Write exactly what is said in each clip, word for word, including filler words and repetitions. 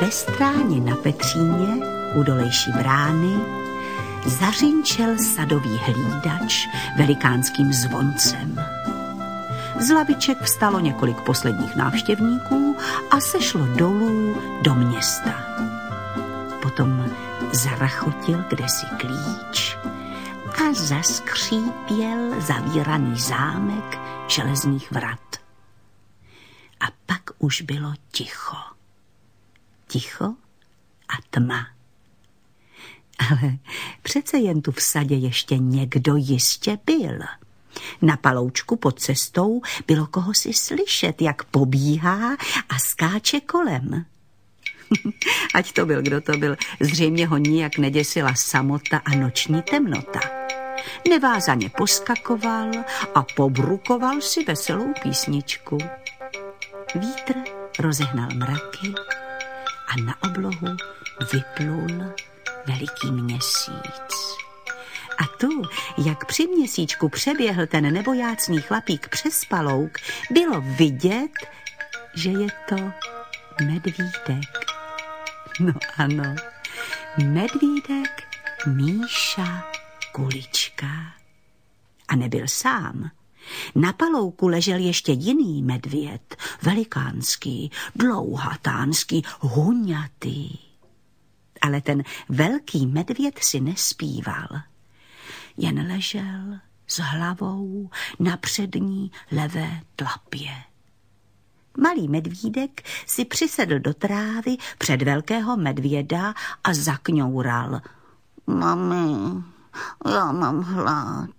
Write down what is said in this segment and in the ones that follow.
ve stráně na Petříně u dolejší brány zařinčel sadový hlídač velikánským zvoncem. Z laviček vstalo několik posledních návštěvníků a sešlo dolů do města. Potom zarachotil kdesi klíč a zaskřípěl zavíraný zámek železných vrat. A pak už bylo ticho. Ticho a tma. Ale přece jen tu v sadě ještě někdo jistě byl. Na paloučku pod cestou bylo kohosi slyšet, jak pobíhá a skáče kolem. Ať to byl, kdo to byl, zřejmě ho nijak neděsila samota a noční temnota. Nevázaně poskakoval a pobrukoval si veselou písničku. Vítr rozehnal mraky a na oblohu vyplul veliký měsíc. A tu, jak při měsíčku přeběhl ten nebojácný chlapík přes palouk, bylo vidět, že je to medvídek. No ano, medvídek Míša Kulička. A nebyl sám. Na palouku ležel ještě jiný medvěd, velikánský, dlouhatánský, huňatý. Ale ten velký medvěd si nespíval. Jen ležel s hlavou na přední levé tlapě. Malý medvídek si přisedl do trávy před velkého medvěda a zakňoural. Mami, já mám hlad.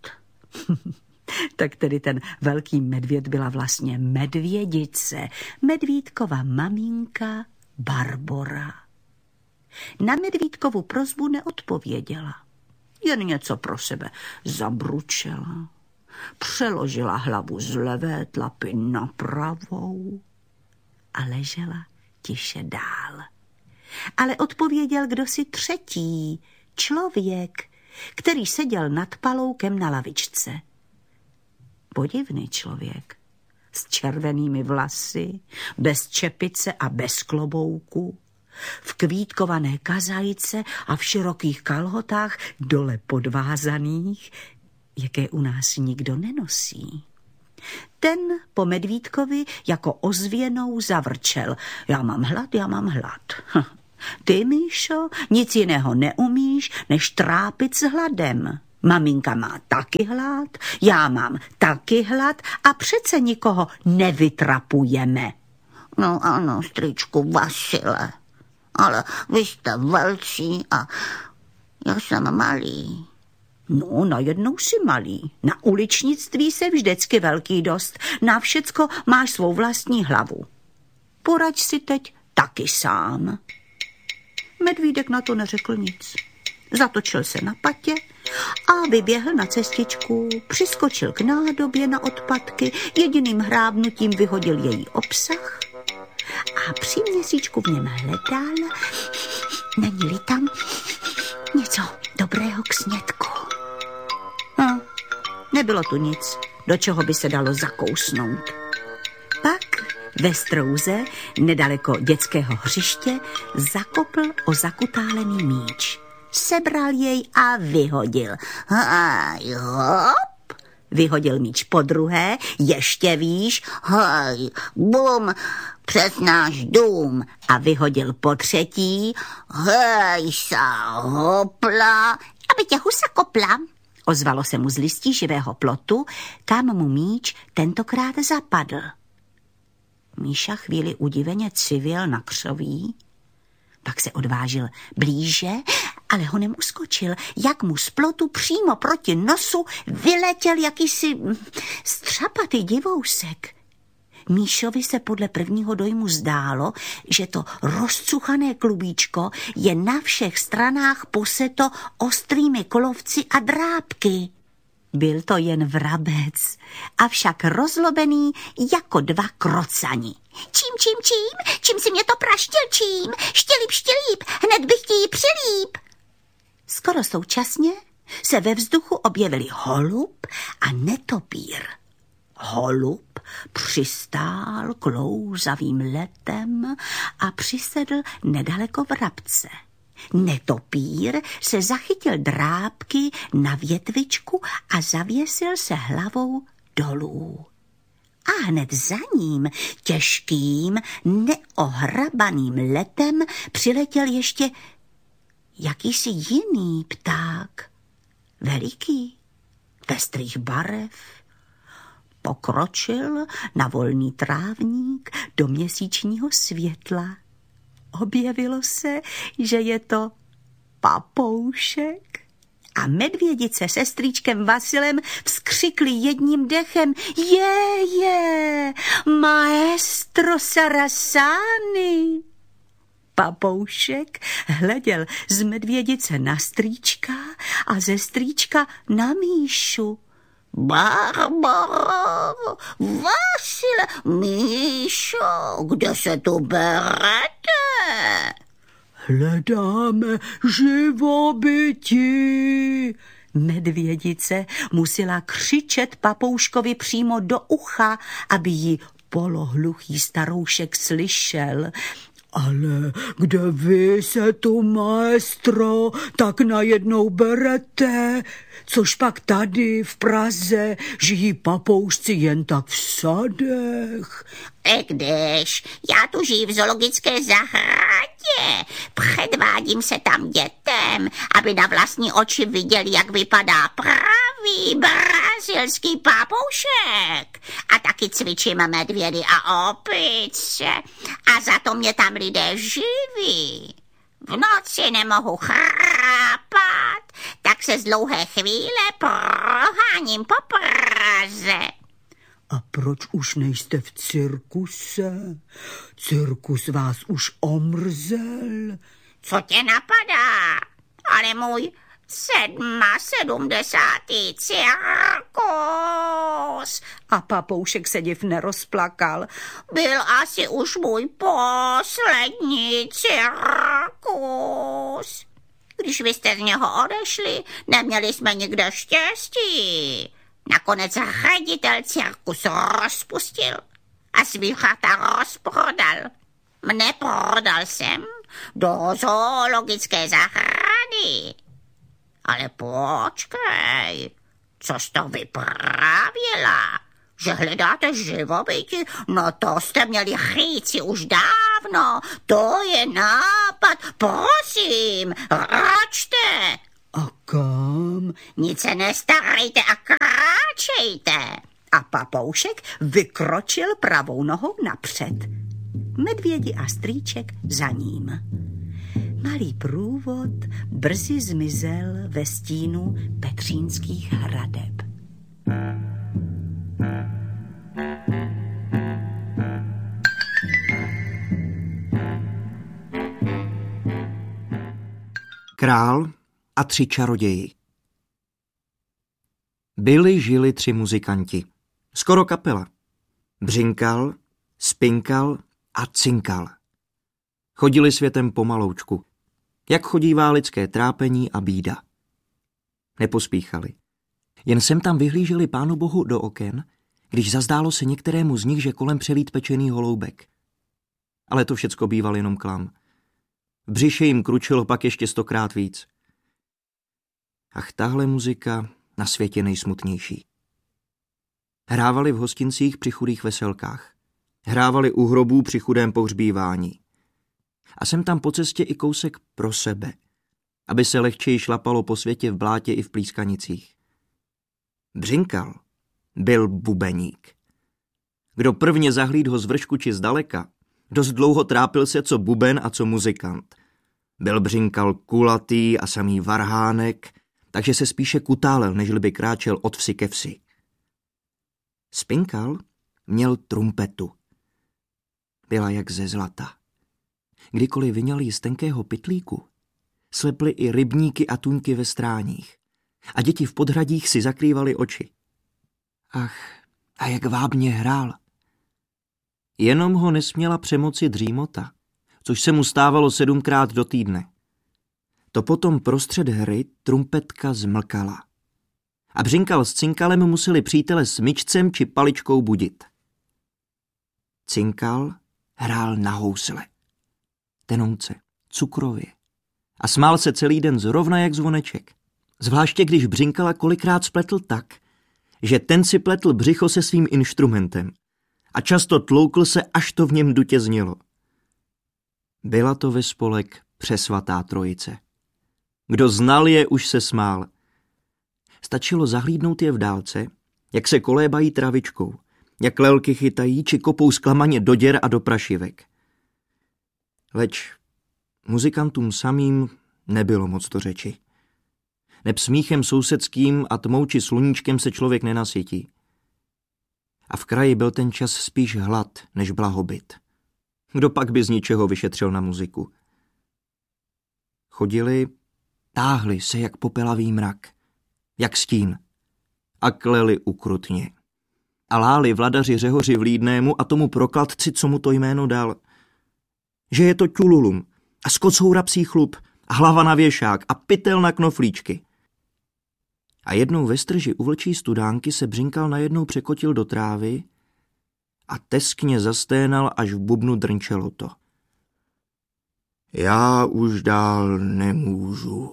Tak tedy ten velký medvěd byla vlastně medvědice, medvídkova maminka Barbora. Na medvídkovu prosbu neodpověděla. Jen něco pro sebe zabručela. Přeložila hlavu z levé tlapy na pravou a ležela tiše dál. Ale odpověděl kdosi třetí, člověk, který seděl nad paloukem na lavičce. Podivný člověk, s červenými vlasy, bez čepice a bez klobouku, v kvítkované kazajce a v širokých kalhotách dole podvázaných, jaké u nás nikdo nenosí. Ten po medvídkovi jako ozvěnou zavrčel. Já mám hlad, já mám hlad. Ty, Míšo, nic jiného neumíš, než trápit s hladem. Maminka má taky hlad, já mám taky hlad a přece nikoho nevytrapujeme. No ano, strýčku Vasile, ale vy jste velcí a já jsem malý. No, najednou si malý. Na uličnictví se vždycky velký dost. Na všecko máš svou vlastní hlavu. Poraď si teď taky sám. Medvídek na to neřekl nic. Zatočil se na patě a vyběhl na cestičku, přiskočil k nádobě na odpadky, jediným hrábnutím vyhodil její obsah a při měsíčku v něm hledal, není-li tam něco dobrého k snědku. No, nebylo tu nic, do čeho by se dalo zakousnout. Pak ve strouze, nedaleko dětského hřiště, zakopl o zakutálený míč. Sebral jej a vyhodil. Hej, hop, vyhodil míč podruhé, ještě výš, hej, bum, přes náš dům a vyhodil po třetí, hej, sa, hopla, aby tě husa kopla. Ozvalo se mu z listí živého plotu, kam mu míč tentokrát zapadl. Míša chvíli udiveně civil na křoví, pak se odvážil blíže, ale honem uskočil, jak mu z plotu přímo proti nosu vyletěl jakýsi střapatý divousek. Míšovi se podle prvního dojmu zdálo, že to rozcuchané klubíčko je na všech stranách poseto ostrými kolovci a drápky. Byl to jen vrabec, avšak rozlobený jako dva krocani. Čím, čím, čím, čím si mě to praštil, čím, štělíp, štělíp, hned bych ti ji přilíp. Skoro současně se ve vzduchu objevili holub a netopír. Holub přistál klouzavým letem a přisedl nedaleko vrabce. Netopír se zachytil drápky na větvičku a zavěsil se hlavou dolů. A hned za ním těžkým, neohrabaným letem přiletěl ještě jakýsi jiný pták, veliký, pestrých barev. Pokročil na volný trávník do měsíčního světla. Objevilo se, že je to papoušek. A medvědice se strýčkem Vasilem vzkřikli jedním dechem: Je, je, maestro Sarasani! Papoušek hleděl z medvědice na strýčka a ze strýčka na Míšu. Barbaro, Vasile, Míšo, kde se tu berete? Hledáme živobytí. Medvědice musela křičet papouškovi přímo do ucha, aby ji polohluchý staroušek slyšel. Ale kde vy se tu, maestro, tak najednou berete? Což pak tady v Praze žijí papoušci jen tak v sadech? I když já tu žiju v zoologické zahradě, předvádím se tam dětem, aby na vlastní oči viděli, jak vypadá pravý brazilský papoušek. A taky cvičím medvědy a opice. A za to mě tam lidé živí. V noci nemohu chrápat, tak se z dlouhé chvíle proháním po Praze. A proč už nejste v cirkuse? Cirkus vás už omrzel. Co tě napadá? Ale můj sedma sedmdesátý cirkus. A papoušek se div nerozplakal. Byl asi už můj poslední cirkus. Když vy jste z něho odešli, neměli jsme nikde štěstí. Nakonec ředitel cirkus rozpustil a zvířata rozprodal. Mne prodal jsem do zoologické zahrady. Ale počkej, co jsi to vyprávěla? Že hledáte živobytí? No to jste měli říci už dávno. To je nápad. Prosím, račte. A kam? Nic se nestarejte a kráčejte. A papoušek vykročil pravou nohou napřed. Medvědi a strýček za ním. Malý průvod brzy zmizel ve stínu petřínských hradeb. Král a tři čaroději. Byli žili tři muzikanti. Skoro kapela. Břinkal, spinkal a cinkal. Chodili světem pomaloučku, jak chodívá lidské trápení a bída. Nepospíchali. Jen sem tam vyhlíželi Pánu Bohu do oken, když zazdálo se některému z nich, že kolem přelít pečený holoubek. Ale to všecko býval jenom klam. V břiše jim kručilo pak ještě stokrát víc. Ach, tahle muzika na světě nejsmutnější. Hrávali v hostincích při chudých veselkách. Hrávali u hrobů při chudém pohřbívání. A jsem tam po cestě i kousek pro sebe, aby se lehčeji šlapalo po světě v blátě i v plískanicích. Břinkal byl bubeník. Kdo prvně zahlíd ho z vršku či zdaleka, dost dlouho trápil se co buben a co muzikant. Byl Břinkal kulatý a samý varhánek, takže se spíše kutálel, nežli by kráčel od vsi ke vsi. Spinkal měl trumpetu. Byla jak ze zlata. Kdykoliv vyňal ji z tenkého pytlíku, sleply i rybníky a tuňky ve stráních a děti v podhradích si zakrývaly oči. Ach, a jak vábně hrál. Jenom ho nesměla přemoci dřímota, což se mu stávalo sedmkrát do týdne. To potom prostřed hry trumpetka zmlkala. A Břinkal s Cinkalem museli přítele smyčcem či paličkou budit. Cinkal, hrál na housle, tenouce, cukrově a smál se celý den zrovna jak zvoneček. Zvláště když Břinkala kolikrát spletl tak, že ten si pletl břicho se svým inštrumentem a často tloukl se, až to v něm dutě znělo. Byla to ve spolek přesvatá trojice. Kdo znal je, už se smál. Stačilo zahlídnout je v dálce, jak se kolébají travičkou, jak lelky chytají či kopou zklamaně do děr a do prašivek. Leč muzikantům samým nebylo moc do řeči. Neb smíchem sousedským a tmou či sluníčkem se člověk nenasytí. A v kraji byl ten čas spíš hlad než blahobyt. Kdo pak by z ničeho vyšetřil na muziku? Chodili, táhli se jak popelavý mrak, jak stín, a kleli ukrutně. A láli vladaři Řehoři Vlídnému a tomu prokladci, co mu to jméno dal. Že je to ťululum a skocoura psí chlup a hlava na věšák a pytel na knoflíčky. A jednou ve strži u vlčí studánky se Břinkal najednou překotil do trávy a teskně zasténal, až v bubnu drnčelo to. Já už dál nemůžu.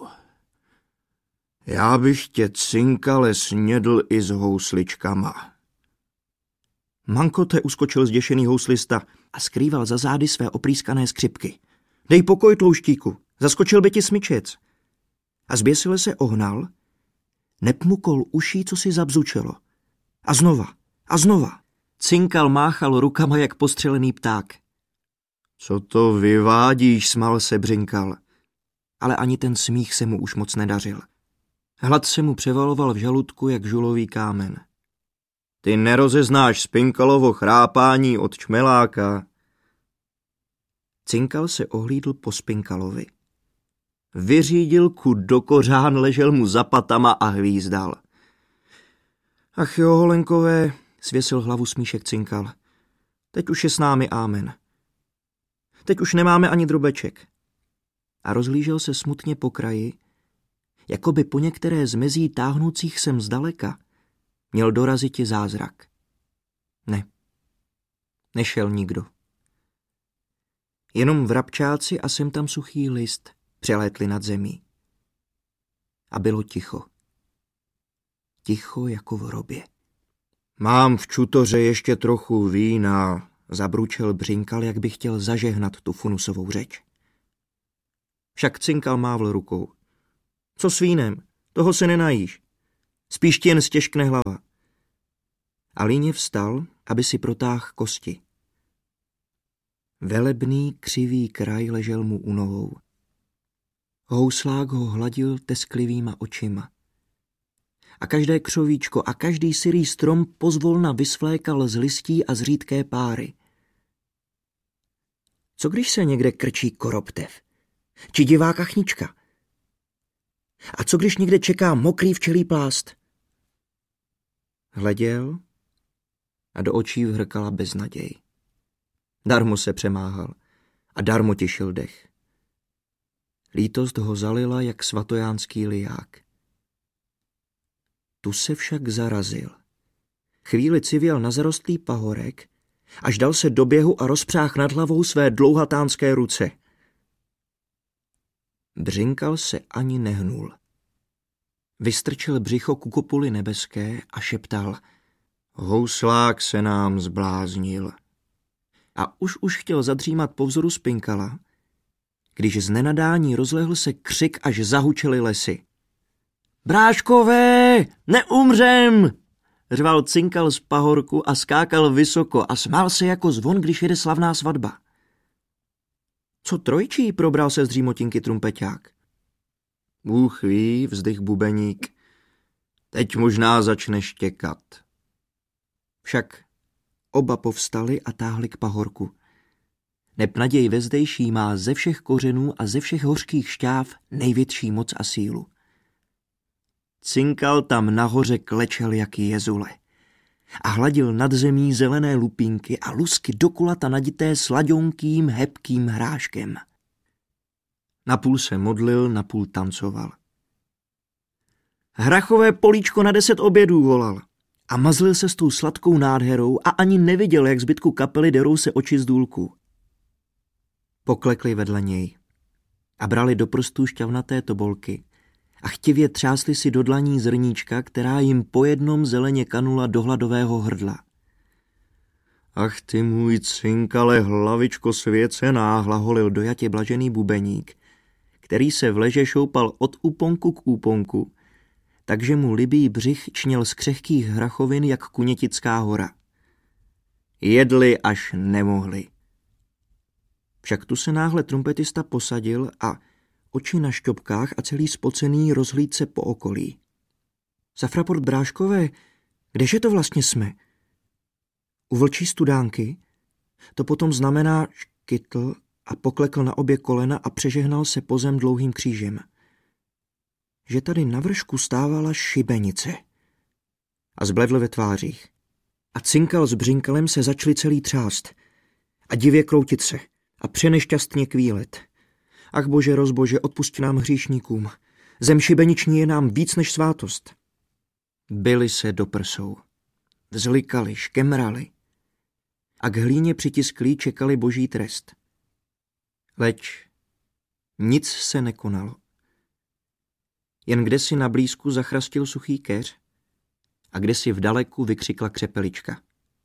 Já bych tě, Cinkale, snědl i s housličkama. Mankote uskočil zděšený houslista a skrýval za zády své oprýskané skřipky. Dej pokoj, tlouštíku, zaskočil by ti smyčec. A zběsile se ohnal, nepmukol uší, co si zabzučelo. A znova, a znova. Cinkal máchal rukama jak postřelený pták. Co to vyvádíš, smál se Břinkal. Ale ani ten smích se mu už moc nedařil. Hlad se mu převaloval v žaludku jak žulový kámen. Ty nerozeznáš Spinkalovo chrápání od čmeláka. Cinkal se ohlídl po Spinkalovi. Vyřídil kud do kořán, ležel mu za patama a hvízdal. Ach jo, holenkové, svěsil hlavu smíšek Cinkal. Teď už je s námi ámen. Teď už nemáme ani drobeček. A rozhlížel se smutně po kraji, jako by po některé z mezí táhnoucích sem zdaleka měl doraziti zázrak. Ne, nešel nikdo. Jenom vrabčáci a sem tam suchý list přelétli nad zemí. A bylo ticho. Ticho jako v hrobě. Mám v čutoře ještě trochu vína, zabručel Břinkal, jak by chtěl zažehnat tu funusovou řeč. Však Cinkal mávl rukou. Co s vínem? Toho se nenajíš. Spíš ti jen stěžkne hlava. A líně vstal, aby si protáhl kosti. Velebný, křivý kraj ležel mu u nohou. Houslák ho hladil tesklivýma očima. A každé křovíčko a každý syrý strom pozvolna vysvlékal z listí a z řídké páry. Co když se někde krčí koroptev? Či divá kachnička? A co když někde čeká mokrý včelí plást? Hleděl a do očí vhrkala beznaděj. Darmo se přemáhal a darmo těšil dech. Lítost ho zalila jak svatojánský liják. Tu se však zarazil. Chvíli civěl na zarostlý pahorek, až dal se do běhu a rozpřáh nad hlavou své dlouhatánské ruce. Břinkal se ani nehnul. Vystrčil břicho ku kopuli nebeské a šeptal: Houslák se nám zbláznil. A už už chtěl zadřímat po vzoru Spinkala, když z nenadání rozlehl se křik, až zahučely lesy. Bráškové, neumřem! Řval Cinkal z pahorku a skákal vysoko a smál se jako zvon, když jede slavná svatba. Co trojčí, probral se z dřímotinky trumpeťák. Bůh ví, vzdych bubeník, teď možná začne štěkat. Však oba povstali a táhli k pahorku. Neb naděj vezdejší má ze všech kořenů a ze všech hořkých šťáv největší moc a sílu. Cinkal tam nahoře klečel jak jezule a hladil nad zemí zelené lupínky a lusky do kulata nadité slaďonkým, hebkým hráškem. Napůl se modlil, napůl tancoval. Hrachové políčko na deset obědů volal a mazlil se s tou sladkou nádherou a ani neviděl, jak zbytku kapely derou se oči z důlku. Poklekli vedle něj a brali do prstů šťavnaté tobolky a chtivě třásli si do dlaní zrníčka, která jim po jednom zeleně kanula do hladového hrdla. Ach ty můj cinkale hlavičko svěcená, hlaholil dojatě blažený bubeník, který se v leže šoupal od úponku k úponku, takže mu libý břich čněl z křehkých hrachovin jak Kunětická hora. Jedli až nemohli. Však tu se náhle trumpetista posadil a oči na šťopkách a celý spocený rozhlíd se po okolí. Safraport bráškové, kdeže to vlastně jsme? U vlčí studánky? To potom znamená škytl a poklekl na obě kolena a přežehnal se po zem dlouhým křížem. Že tady na vršku stávala šibenice. A zbledl ve tvářích. A cinkal s břinkalem se začali celý třást. A divě kroutit se. A přenešťastně kvílet. Ach bože, rozbože, odpusť nám hříšníkům. Zem šibeniční je nám víc než svátost. Byli se do prsou. Vzlikali, škemrali. A k hlíně přitisklí čekali boží trest. Leč nic se nekonalo. Jen kdesi na blízku zachrastil suchý keř a kdesi v daleku vykřikla křepelička.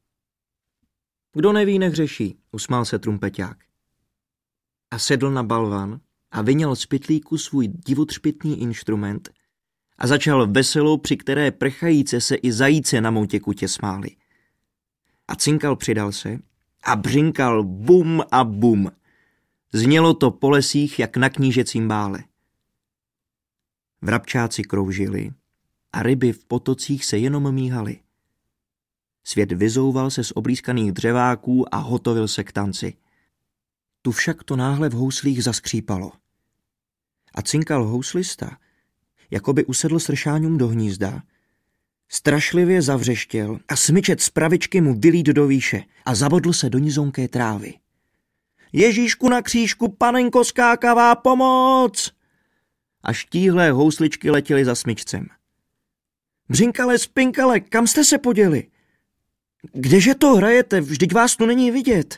Kdo neví, nehřeší, usmál se trumpeťák. A sedl na balvan a vyněl z pytlíku svůj divotřpitný inštrument a začal veselou, při které prchajíce se i zajíce na mou těkutě smáli. A cinkal přidal se a břinkal bum a bum. Znělo to po lesích jak na knížecím bále. Vrabčáci kroužili a ryby v potocích se jenom míhaly. Svět vyzouval se z oblízkaných dřeváků a hotovil se k tanci. Tu však to náhle v houslích zaskřípalo. A cinkal houslista, jako by usedl sršáňům do hnízda, strašlivě zavřeštěl a smyčet z pravičky mu vylít do výše a zabodl se do nizonké trávy. Ježíšku na křížku, panenko skákavá, pomoc! A štíhlé housličky letěly za smyčcem. Břinkale, spinkale, kam jste se poděli? Kdeže to hrajete, vždyť vás tu není vidět.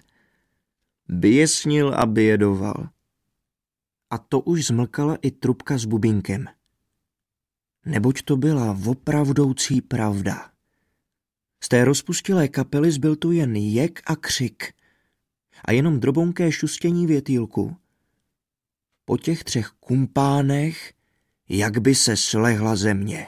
Běsnil a bědoval. A to už zmlkala i trubka s bubínkem. Neboť to byla opravdoucí pravda. Z té rozpustilé kapely zbyl tu jen jek a křik a jenom drobonké šustění větýlku. Po těch třech kumpánech, jak by se slehla země.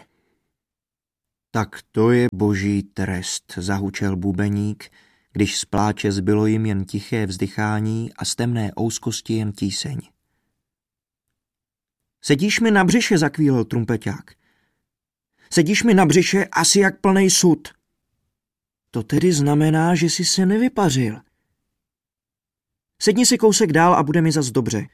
Tak to je boží trest, zahučel bubeník, když z pláče zbylo jim jen tiché vzdychání a z temné ouskosti jen tíseň. Sedíš mi na břiše, zakvílel trumpeťák. Sedíš mi na břiše asi jak plnej sud. To tedy znamená, že jsi se nevypařil. Sedni si kousek dál a bude mi zas dobře.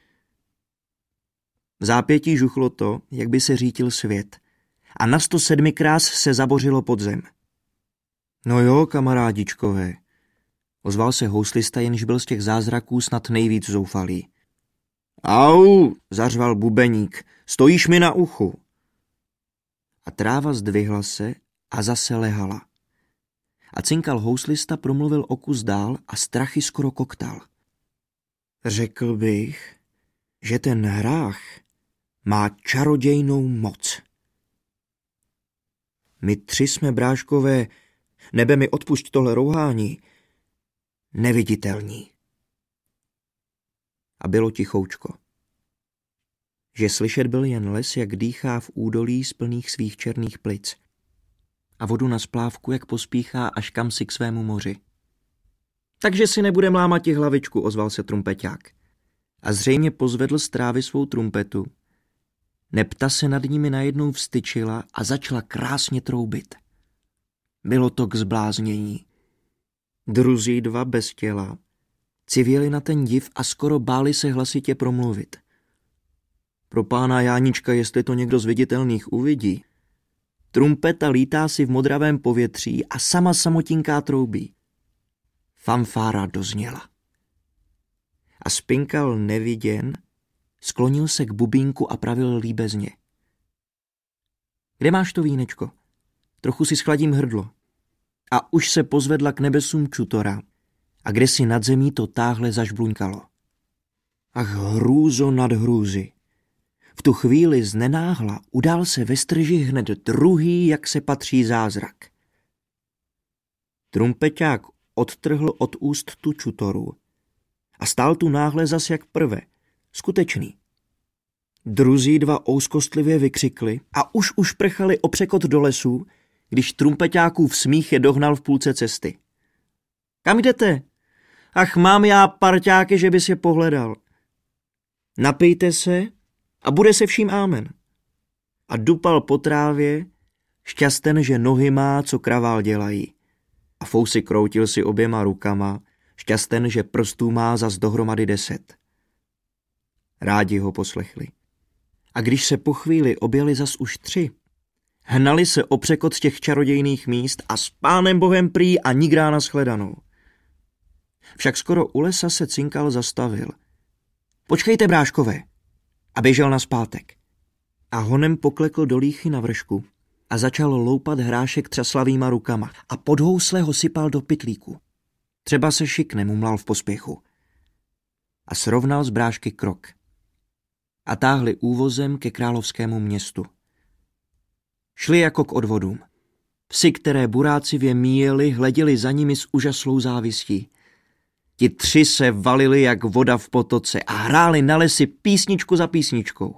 V zápětí žuchlo to, jak by se řítil svět, a na sto sedmi krás se zabořilo pod zem. No jo, kamarádičkové, ozval se houslista, jenž byl z těch zázraků snad nejvíc zoufalý. Au, zařval bubeník, stojíš mi na uchu. A tráva zdvihla se a zase lehala. A cinkal houslista promluvil o kus dál a strachy skoro koktal. Řekl bych, že ten hrách má čarodějnou moc. My tři jsme, bráškové, nebe mi odpusť tohle rouhání, neviditelní. A bylo tichoučko. Že slyšet byl jen les, jak dýchá v údolí z plných svých černých plic a vodu na splávku, jak pospíchá až kamsi k svému moři. Takže si nebudem lámati hlavičku, ozval se trumpeťák. A zřejmě pozvedl z trávy svou trumpetu. Nepta se nad nimi najednou vstyčila a začala krásně troubit. Bylo to k zbláznění. Druzí dva bez těla civěli na ten div a skoro báli se hlasitě promluvit. Pro pána Jánička, jestli to někdo z viditelných uvidí. Trumpeta lítá si v modravém povětří a sama samotinká troubí. Fanfára dozněla. A spinkal neviděn sklonil se k bubínku a pravil líbezně. Kde máš to vínečko? Trochu si schladím hrdlo. A už se pozvedla k nebesům čutora a kdesi nad zemí to táhle zažbluňkalo. Ach, hrůzo nad hrůzy. V tu chvíli znenáhla udál se ve strži hned druhý, jak se patří zázrak. Trumpeťák odtrhl od úst tu čutoru a stál tu náhle zas jak prve, skutečný. Druzí dva ouskostlivě vykřikli a už už prchali o překot do lesů, když Trumpeťákův smích je dohnal v půlce cesty. Kam jdete? Ach, mám já parťáky, že bys je pohledal. Napijte se a bude se vším ámen. A dupal po trávě, šťasten, že nohy má, co kravál dělají. A fousy kroutil si oběma rukama, šťasten, že prstů má zas dohromady deset. Rádi ho poslechli. A když se po chvíli objeli zas už tři, hnali se o překot z těch čarodějných míst a s Pánem Bohem prý a nikrá nashledanou. Však skoro u lesa se Cinkal zastavil. Počkejte, bráškové! A běžel nazpátek. A honem poklekl do líchy na vršku a začal loupat hrášek třaslavýma rukama a pod housle ho sypal do pytlíku. Třeba se šikne, mumlal v pospěchu. A srovnal z brášky krok. A táhli úvozem ke královskému městu. Šli jako k odvodům. Psi, které burácivě míjeli, hleděli za nimi s úžaslou závistí. Ti tři se valili jak voda v potoce a hráli na lesi písničku za písničkou.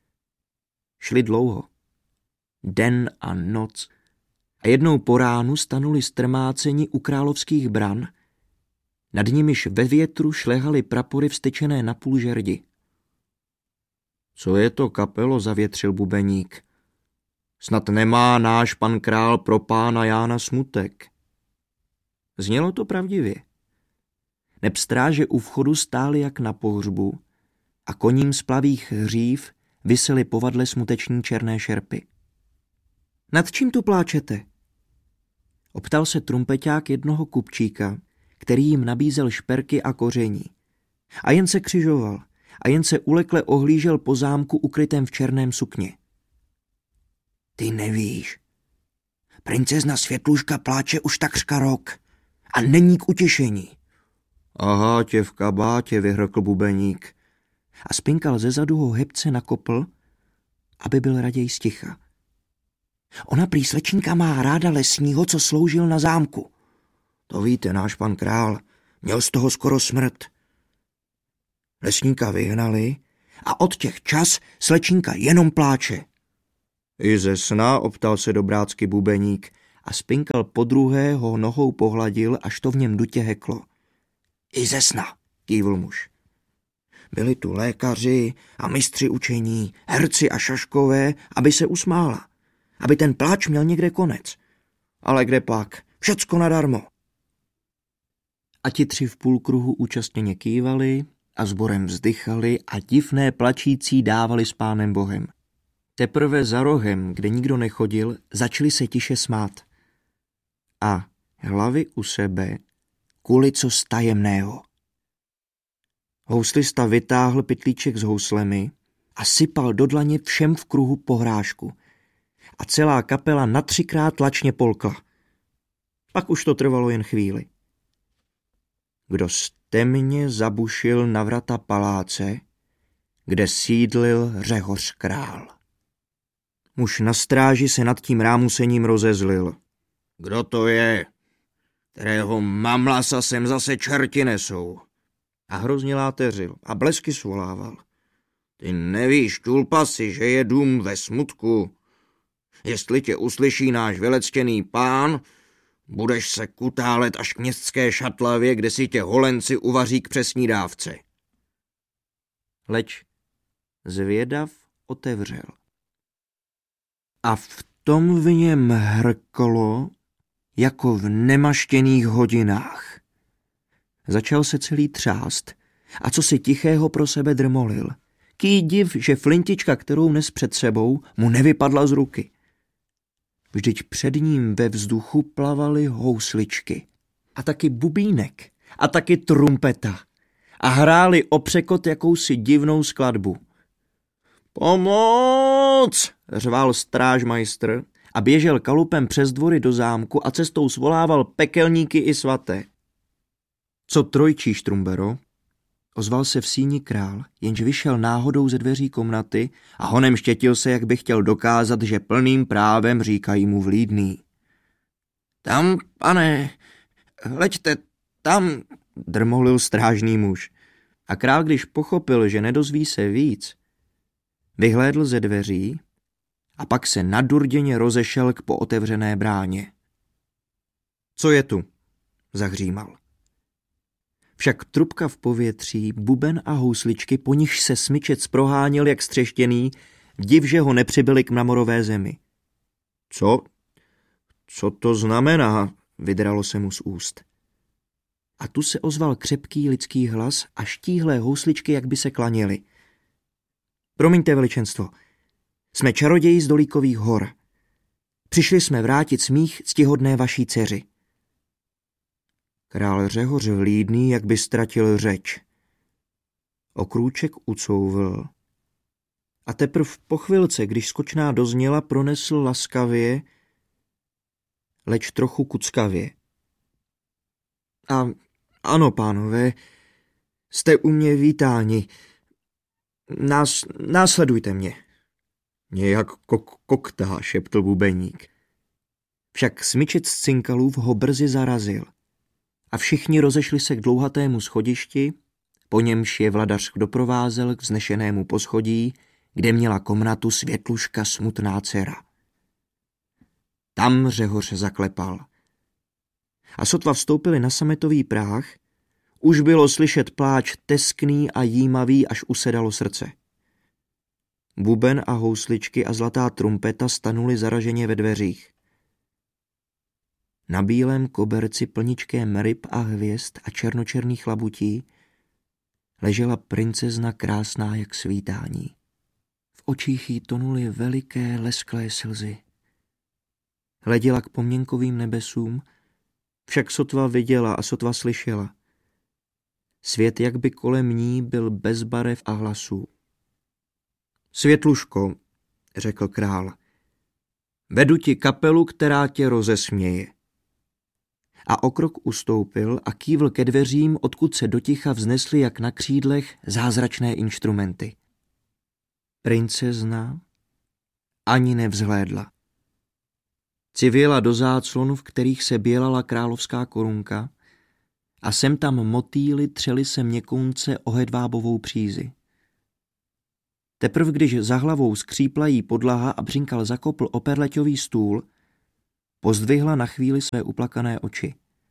Šli dlouho. Den a noc. A jednou po ránu stanuli strmáceni u královských bran. Nad nimiž ve větru šlehaly prapory vstyčené na půl žerdi. Co je to, kapelo, zavětřil bubeník. Snad nemá náš pan král pro pána Jána smutek. Znělo to pravdivě. Neb stráže u vchodu stály jak na pohřbu a koním z plavých hřív visely povadle smuteční černé šerpy. Nad čím tu pláčete? Optal se Trumpeťák jednoho kupčíka, který jim nabízel šperky a koření. A jen se křižoval a jen se ulekle ohlížel po zámku ukrytém v černém sukni. Ty nevíš. Princezna Světluška pláče už takřka rok a není k utěšení. Aha, tě v kabátě, vyhrkl bubeník. A Spinkal zezadu ho hebce nakopl, aby byl raději sticha. Ona prý slečinka má ráda lesního, co sloužil na zámku. To víte, náš pan král, měl z toho skoro smrt. Lesníka vyhnali a od těch čas slečinka jenom pláče. I ze sna, optal se dobrácky bubeník a Spinkal podruhé ho nohou pohladil, až to v něm dutě heklo. I ze sna, kývl muž. Byli tu lékaři a mistři učení, herci a šaškové, aby se usmála, aby ten pláč měl někde konec. Ale kde pak? Všecko nadarmo. A ti tři v půlkruhu účastněně kývali a sborem vzdychali a divné plačící dávali s Pánem Bohem. Teprve za rohem, kde nikdo nechodil, začali se tiše smát. A hlavy u sebe kuli co z tajemného. Houslista vytáhl pytlíček s houslemi a sypal do dlaně všem v kruhu pohrášku. A celá kapela na třikrát lačně polkla. Pak už to trvalo jen chvíli. Kdo temně zabušil na vrata paláce, kde sídlil Řehoř král. Muž na stráži se nad tím rámusením rozezlil. Kdo to je? Kterého mamlasa sem zase čerti nesou. A hrozně láteřil a blesky svolával. Ty nevíš, tulpasi, že je dům ve smutku. Jestli tě uslyší náš velectěný pán, budeš se kutálet až k městské šatlavě, kde si tě holenci uvaří k přesní dávce. Leč zvědav otevřel. A v tom v něm hrklo, jako v nemaštěných hodinách. Začal se celý třást a co si tichého pro sebe drmolil. Ký div, že flintička, kterou nes před sebou, mu nevypadla z ruky. Vždyť před ním ve vzduchu plavaly housličky. A taky bubínek. A taky trumpeta. A hráli o překot jakousi divnou skladbu. Pomoc! Řval strážmajstr a běžel kalupem přes dvory do zámku a cestou svolával pekelníky i svaté. Co trojčí, Štrumbero? Ozval se v síni král, jenž vyšel náhodou ze dveří komnaty a honem štětil se, jak by chtěl dokázat, že plným právem říkají mu vlídný. Tam, pane, hleďte, tam, drmolil strážný muž. A král, když pochopil, že nedozví se víc, vyhlédl ze dveří a pak se nadurděně rozešel k pootevřené bráně. Co je tu? Zahřímal. Však trubka v povětří, buben a housličky, po nichž se smyčec proháněl jak střeštěný, div, že ho nepřibyli k mramorové zemi. Co? Co to znamená? Vydralo se mu z úst. A tu se ozval křepký lidský hlas a štíhlé housličky, jak by se klaněly. Promiňte, veličenstvo, jsme čaroději z Dolíkových hor. Přišli jsme vrátit smích ctihodné vaší dceři. Král Řehoř vlídný, jak by ztratil řeč. Okrůček ucouvl a teprv po chvilce, když skočná dozněla, pronesl laskavě, leč trochu kuckavě. A ano, pánové, jste u mě vítáni. Nás, následujte mě. Nějak kok- koktá, šeptl bubeník. Však smyčec z cinkalův ho brzy zarazil a všichni rozešli se k dlouhatému schodišti, po němž je vladař doprovázel k vznešenému poschodí, kde měla komnatu Světluška smutná dcera. Tam Řehoř zaklepal. A sotva vstoupili na sametový práh, už bylo slyšet pláč teskný a jímavý, až usedalo srdce. Buben a housličky a zlatá trumpeta stanuli zaraženě ve dveřích. Na bílém koberci plničkém ryb a hvězd a černočerných labutí ležela princezna krásná jak svítání. V očích jí tonuly veliké lesklé slzy. Hleděla k poměnkovým nebesům, však sotva viděla a sotva slyšela. Svět jak by kolem ní byl bez barev a hlasů. Světluško, řekl král, vedu ti kapelu, která tě rozesměje. A o krok ustoupil a kývl ke dveřím, odkud se doticha vznesly jak na křídlech zázračné inštrumenty. Princezna ani nevzhlédla. Civěla do záclonu, v kterých se bělala královská korunka, a sem tam motýly třeli se měkounce o hedvábovou přízi. Teprv když za hlavou skřípla jí podlaha a Břinkal zakopl o perleťový stůl, pozdvihla na chvíli své uplakané oči.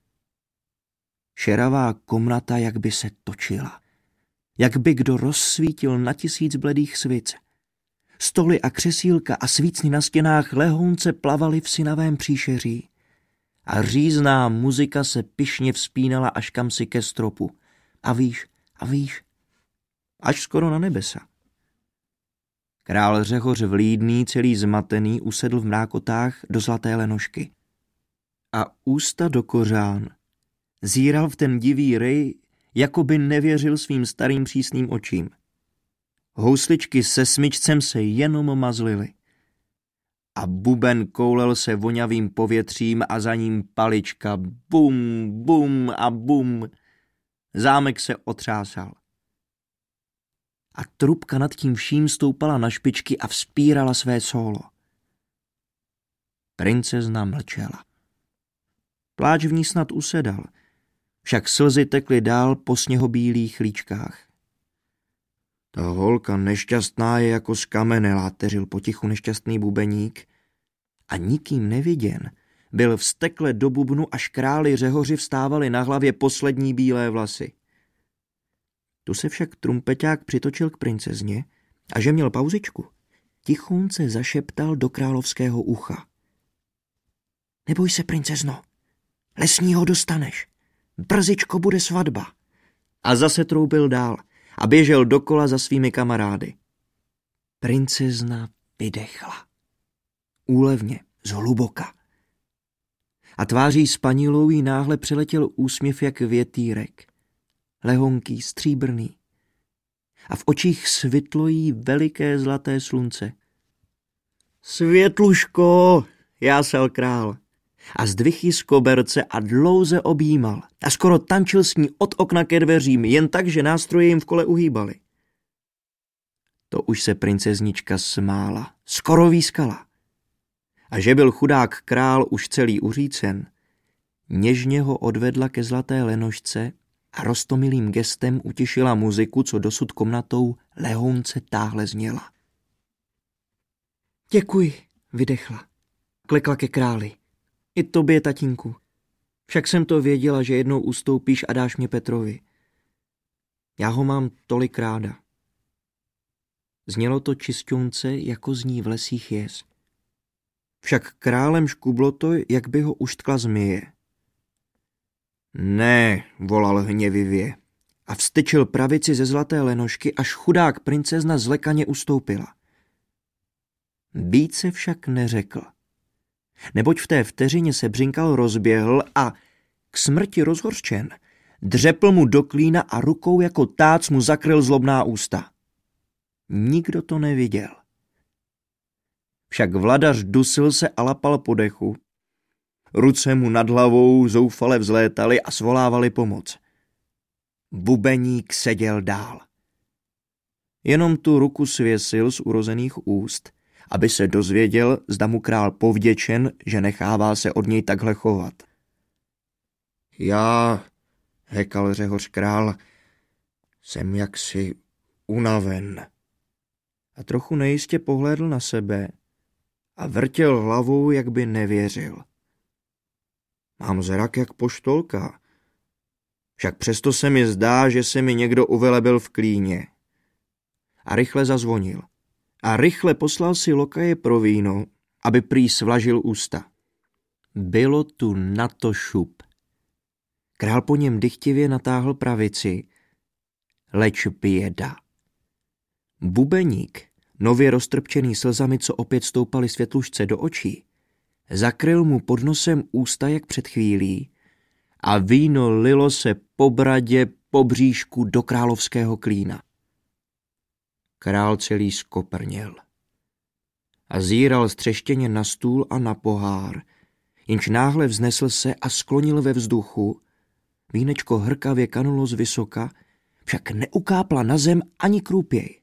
Šeravá komnata jak by se točila, jak by kdo rozsvítil na tisíc bledých svic. Stoly a křesílka a svícny na stěnách lehounce plavaly v synavém příšeří a řízná muzika se pyšně vzpínala až kamsi ke stropu. A výš, a výš, až skoro na nebesa. Král Řehoř vlídný, celý zmatený, usedl v mrákotách do zlaté lenošky. A ústa do kořán zíral v ten divý rej, jako by nevěřil svým starým přísným očím. Housličky se smyčcem se jenom mazlily. A buben koulel se vonavým povětřím a za ním palička bum, bum a bum. Zámek se otřásal. A trubka nad tím vším stoupala na špičky a vzpírala své sólo. Princezna mlčela. Pláč v ní snad usedal, však slzy tekly dál po sněhobílých líčkách. Ta holka nešťastná je jako z kamene, láteřil potichu nešťastný bubeník. A nikým neviděn byl vztekle do bubnu, až králi Řehoři vstávali na hlavě poslední bílé vlasy. Tu se však trumpeťák přitočil k princezně a že měl pauzičku, tichonce zašeptal do královského ucha. Neboj se, princezno, lesního dostaneš, brzičko bude svatba. A zase troubil dál a běžel dokola za svými kamarády. Princezna vydechla. Úlevně, zhluboka. A tváří spanilou jí náhle přeletěl úsměv jak větýrek. Lehonký, stříbrný. A v očích svitlo jí veliké zlaté slunce. Světluško, jásal král. A zdvih ji z koberce a dlouze objímal. A skoro tančil s ní od okna ke dveřím, jen tak, že nástroje jim v kole uhýbaly. To už se princeznička smála, skoro výskala. A že byl chudák král už celý uřícen, něžně ho odvedla ke zlaté lenošce a roztomilým gestem utišila muziku, co dosud komnatou lehounce táhle zněla. Děkuji, vydechla. Klekla ke králi. I tobě, tatínku. Však jsem to věděla, že jednou ustoupíš a dáš mě Petrovi. Já ho mám tolik ráda. Znělo to čisťunce, jako zní v lesích jez. Však králem škublo to, jak by ho uštkla zmije. Ne, volal hněvivě a vstyčil pravici ze zlaté lenošky, až chudák princezna zlekaně ustoupila. Více však neřekl. Neboť v té vteřině se Břinkal rozběhl a, k smrti rozhořčen, dřepl mu do klína a rukou jako tác mu zakryl zlobná ústa. Nikdo to neviděl. Však vladař dusil se a lapal po dechu. Ruce mu nad hlavou zoufale vzlétaly a svolávali pomoc. Bubeník seděl dál. Jenom tu ruku svěsil z urozených úst, aby se dozvěděl, zda mu král povděčen, že nechává se od něj takhle chovat. Já, hekal řehoř král, jsem jaksi unaven. A trochu nejistě pohlédl na sebe a vrtěl hlavou, jak by nevěřil. Mám zrak jak poštolka. Však přesto se mi zdá, že se mi někdo uvelebil v klíně. A rychle zazvonil. A rychle poslal si lokaje pro víno, aby prý svlažil ústa. Bylo tu na to šup. Král po něm dychtivě natáhl pravici, leč běda. Bubeník, nově roztrpčený slzami, co opět stoupaly světlušce do očí, zakryl mu pod nosem ústa jak před chvílí a víno lilo se po bradě, po bříšku do královského klína. Král celý skoprněl a zíral střeštěně na stůl a na pohár, jenž náhle vznesl se a sklonil ve vzduchu. Vínečko hrkavě kanulo z vysoka, však neukápla na zem ani krůpěj.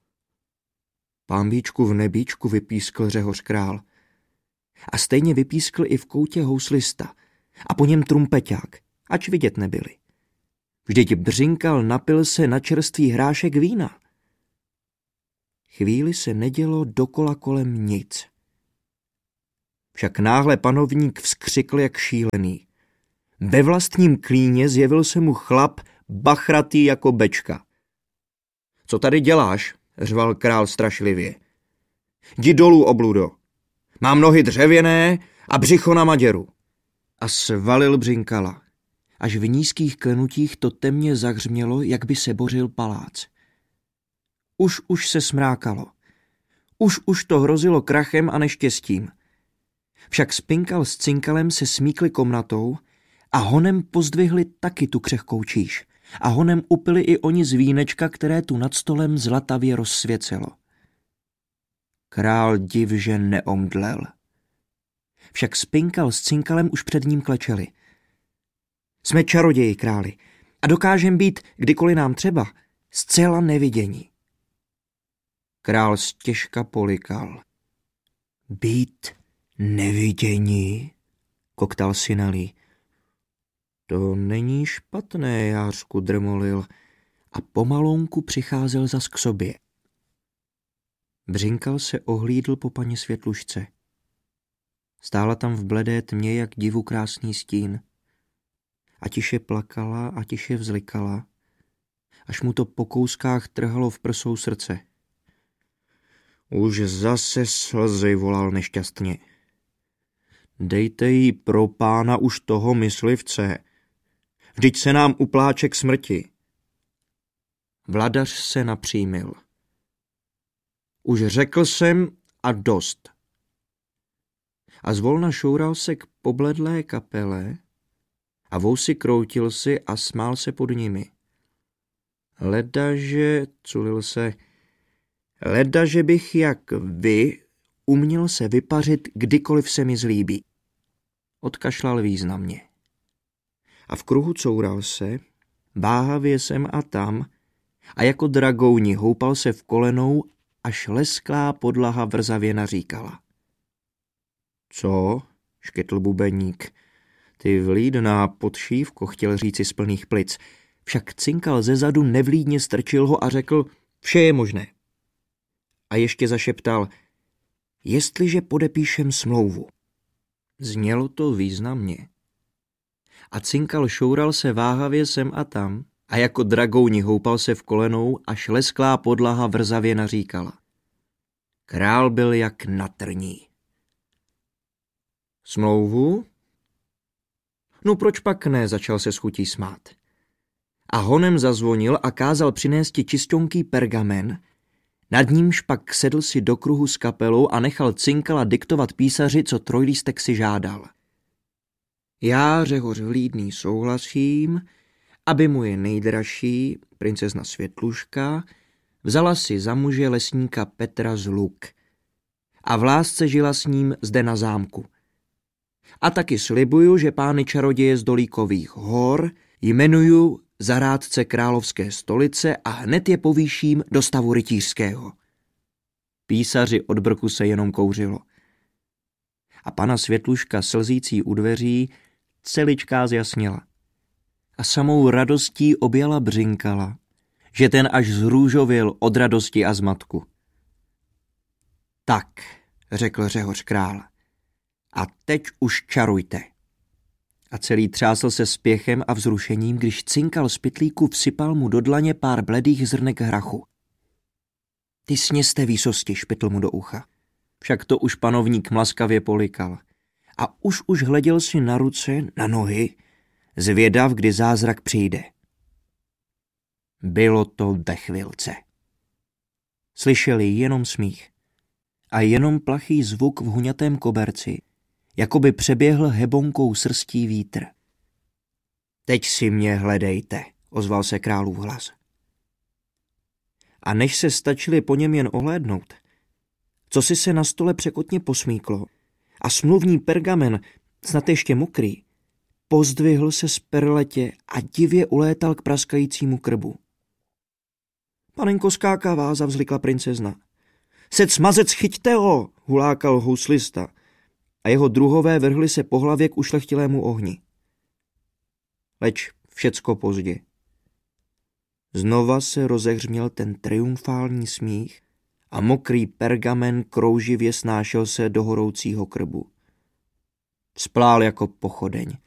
Pánbíčku v nebíčku, vypískl řehoř král. A stejně vypískl i v koutě houslista a po něm trumpeťák, ač vidět nebyli. Vždyť Břinkal napil se na čerstvý hrášek vína. Chvíli se nedělo dokola kolem nic. Však náhle panovník vzkřikl jak šílený. Ve vlastním klíně zjevil se mu chlap bachratý jako bečka. Co tady děláš? Řval král strašlivě. Jdi dolů, obludo. Mám nohy dřevěné a břicho na maděru. A svalil Břinkala. Až v nízkých klenutích to temně zahřmělo, jak by se bořil palác. Už už se smrákalo. Už už to hrozilo krachem a neštěstím. Však Spinkal s Cinkalem se smíkli komnatou a honem pozdvihli taky tu křehkou číš. A honem upili i oni z vínečka, které tu nad stolem zlatavě rozsvěcelo. Král divže neomdlel. Však Spinkal s Cinkalem už před ním klečeli. Jsme čaroději, králi, a dokážem být, kdykoliv nám třeba, zcela nevidění. Král stěžka polikal. Být nevidění, koktal Sinalí. To není špatné, jářku, drmolil a pomalonku přicházel zas k sobě. Břinkal se ohlídl po paní Světlušce. Stála tam v bledé tmě jak divu krásný stín. A tiše plakala a tiše vzlikala, až mu to po kouskách trhalo v prsou srdce. Už zase slzy, volal nešťastně. Dejte jí pro pána už toho myslivce. Vždyť se nám upláče k smrti. Vladař se napřímil. Už řekl jsem a dost. A zvolna šoural se k pobledlé kapele a vousy kroutil si a smál se pod nimi. Ledaže, culil se, ledaže bych jak vy uměl se vypařit, kdykoliv se mi zlíbí. Odkašlal významně. A v kruhu coural se, váhavě sem a tam, a jako dragouni houpal se v kolenou, až lesklá podlaha vrzavě naříkala. Co? Škytl bubeník. Ty vlídná podšívko, chtěl říci z plných plic, však cinkal zezadu nevlídně strčil ho a řekl, vše je možné. A ještě zašeptal, jestliže podepíšem smlouvu. Znělo to významně. A cinkal šoural se váhavě sem a tam a jako dragouni houpal se v kolenou, až lesklá podlaha vrzavě naříkala. Král byl jak na trní. Smlouvu? No proč pak ne, začal se s chutí smát. A honem zazvonil a kázal přinésti čisťonký pergamen, nad nímž pak sedl si do kruhu s kapelou a nechal cinkala diktovat písaři, co trojlístek si žádal. Já, Řehoř vlídný, souhlasím, aby moje nejdražší, princezna Světluška, vzala si za muže lesníka Petra z Luk a v lásce žila s ním zde na zámku. A taky slibuju, že pány čaroděje z Dolíkových hor jmenuju za rádce královské stolice a hned je povýším do stavu rytířského. Písaři od brku se jenom kouřilo. A pana Světluška slzící u dveří celičká zjasnila. A samou radostí objala Břinkala, že ten až zrůžověl od radosti a zmatku. Tak, řekl Řehoř král, a teď už čarujte. A celý třásl se spěchem a vzrušením, když cinkal z pytlíku vsypal mu do dlaně pár bledých zrnek hrachu. Ty sněste výsosti, špitl mu do ucha. Však to už panovník mlaskavě polikal. A už už hleděl si na ruce, na nohy, zvědav, kdy zázrak přijde. Bylo to ve chvilce. Slyšeli jenom smích a jenom plachý zvuk v huňatém koberci, jako by přeběhl hebonkou srstí vítr. Teď si mě hledejte, ozval se králův hlas. A než se stačili po něm jen ohlédnout, co si se na stole překotně posmíklo a smluvní pergamen, snad ještě mokrý, pozdvihl se z perletě a divě ulétal k praskajícímu krbu. Panenko skákavá, zavzlikla princezna. Sec smazec, chyťte ho, hulákal houslista a jeho druhové vrhli se po hlavě k ušlechtilému ohni. Leč všecko pozdě. Znova se rozehřměl ten triumfální smích a mokrý pergamen krouživě snášel se do horoucího krbu. Splál jako pochodeň